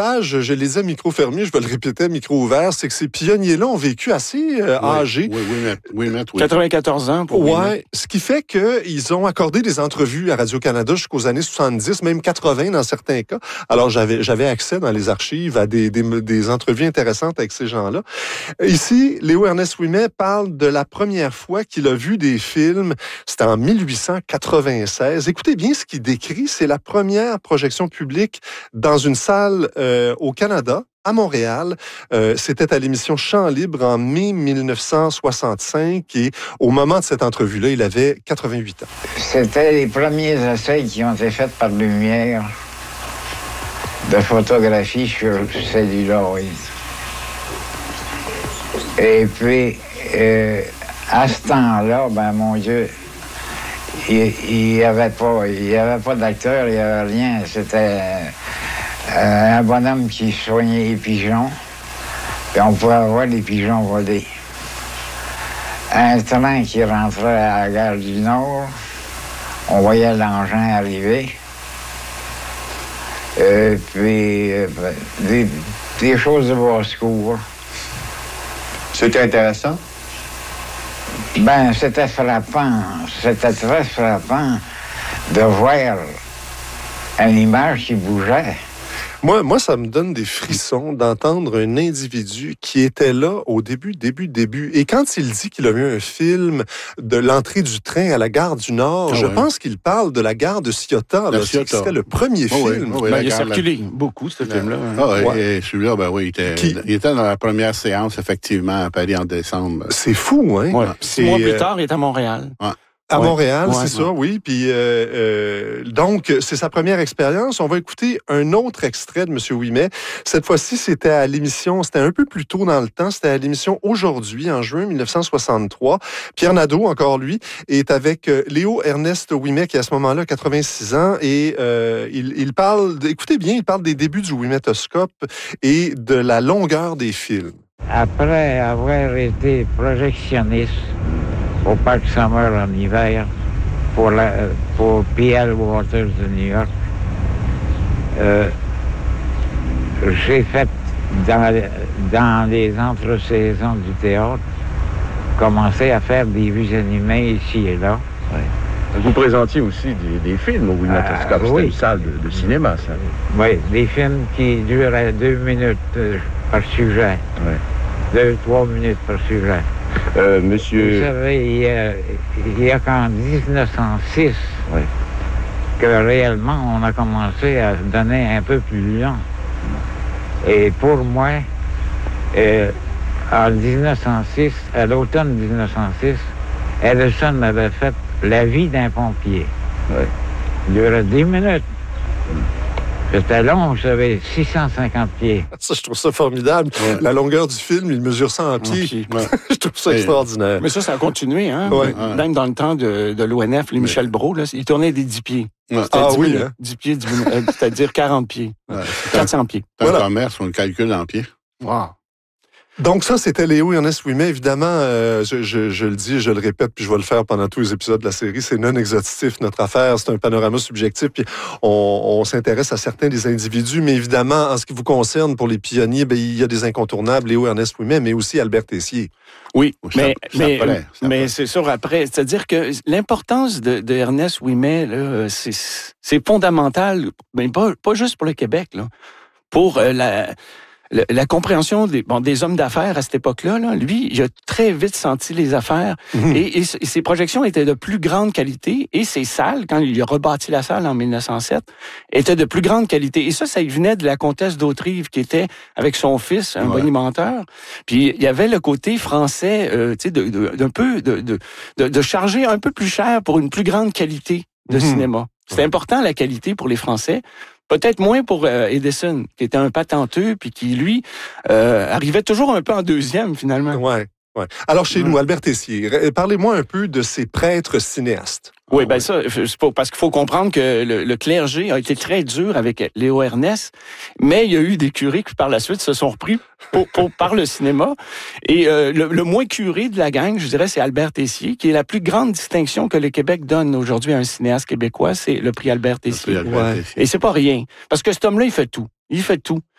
l'avantage, je l'ai dit à micro fermé, je vais le répéter à micro ouvert, c'est que ces pionniers-là ont vécu assez âgés. Oui. 94 ans pour Ouais, ce qui fait qu'ils ont accordé des entrevues à Radio-Canada jusqu'aux années 70, même 80 dans certains cas. Alors, j'avais accès dans les archives à des entrevues intéressantes avec ces gens-là. Ici, Léo-Ernest Ouimet parle de la première fois qu'il a vu des films. C'était en 1896. Écoutez bien ce qu'il décrit. C'est la première projection publique dans une salle au Canada, à Montréal. C'était à l'émission Chant libre en mai 1965 et au moment de cette entrevue-là, il avait 88 ans. C'était les premiers essais qui ont été faits par Lumière de photographie sur celluloïd. Et puis, à ce temps-là, ben mon Dieu, il n'y avait pas d'acteur, il n'y avait rien. C'était un bonhomme qui soignait les pigeons, puis on pouvait voir les pigeons voler. Un train qui rentrait à la gare du Nord, on voyait l'engin arriver. Puis des choses de basse-cour. C'était intéressant? Ben, c'était frappant. C'était très frappant de voir une image qui bougeait. Moi, ça me donne des frissons d'entendre un individu qui était là au début. Et quand il dit qu'il a vu un film de l'entrée du train à la gare du Nord, je pense qu'il parle de la gare de Ciotat. C'était le premier film. Il a circulé beaucoup, ce film-là. Et celui-là, il était dans la première séance, effectivement, à Paris en décembre. C'est fou, hein? Ouais. 6 mois plus tard, il est à Montréal. Ouais. À Montréal, c'est ça, oui. Puis donc, c'est sa première expérience. On va écouter un autre extrait de M. Ouimet. Cette fois-ci, c'était à l'émission, c'était un peu plus tôt dans le temps, c'était à l'émission Aujourd'hui, en juin 1963. Pierre Nadeau, encore lui, est avec Léo-Ernest Ouimet, qui à ce moment-là 86 ans, et il parle, écoutez bien, il parle des débuts du Ouimetoscope et de la longueur des films. Après avoir été projectionniste au Parc Summer en hiver pour P.L. Waters de New York. J'ai fait dans les entre-saisons du théâtre commencer à faire des vues animées ici et là. Ouais. Vous présentiez aussi des films au Ouimetoscope. C'était une salle de cinéma, ça. Oui, des films qui duraient 2 minutes par sujet. Ouais. 2-3 minutes par sujet. Monsieur... Vous savez, il y a qu'en 1906 que réellement on a commencé à se donner un peu plus long. Et pour moi, en 1906, à l'automne 1906, Edison avait fait La vie d'un pompier. Ouais. Il durait 10 minutes. C'était long, j'avais 650 pieds. Ça, je trouve ça formidable. Ouais. La longueur du film, il mesure 100 pieds. Ouais. Je trouve ça extraordinaire. Mais ça a continué, hein? Ouais. Même dans le temps de l'ONF, les Michel Brault, là, ils tournaient des 10 pieds. Ouais. 10 pieds, c'est-à-dire 40 pieds. Ouais. 400 pieds. Voilà. Commerce, on le calcule en pieds. Wow. Donc ça, c'était Léo-Ernest Ouimet. Évidemment, je le dis, je le répète, puis je vais le faire pendant tous les épisodes de la série. C'est non exhaustif, notre affaire. C'est un panorama subjectif, puis on s'intéresse à certains des individus. Mais évidemment, en ce qui vous concerne, pour les pionniers, il y a des incontournables, Léo-Ernest Ouimet, mais aussi Albert Tessier. Oui, mais c'est sûr après. C'est-à-dire que l'importance de Ernest Ouimet, là, c'est fondamental, mais pas juste pour le Québec, là, pour la compréhension des hommes d'affaires à cette époque-là, là, lui, il a très vite senti les affaires et ses projections étaient de plus grande qualité et ses salles, quand il a rebâti la salle en 1907, étaient de plus grande qualité. Et ça venait de la comtesse d'Autrive qui était avec son fils, un bonimenteur. Puis il y avait le côté français, tu sais, de charger un peu plus cher pour une plus grande qualité de cinéma. C'est important la qualité pour les Français. Peut-être moins pour Edison, qui était un patenteux, puis qui, lui, arrivait toujours un peu en deuxième, finalement. Ouais. Alors, chez nous, Albert Tessier, parlez-moi un peu de ces prêtres cinéastes. Oui, ça, parce qu'il faut comprendre que le clergé a été très dur avec Léo-Ernest, mais il y a eu des curés qui, par la suite, se sont repris par le cinéma. Et le moins curé de la gang, je dirais, c'est Albert Tessier, qui est la plus grande distinction que le Québec donne aujourd'hui à un cinéaste québécois, c'est le prix Albert Tessier. Et c'est pas rien. Parce que cet homme-là, il fait tout. Il fait tout.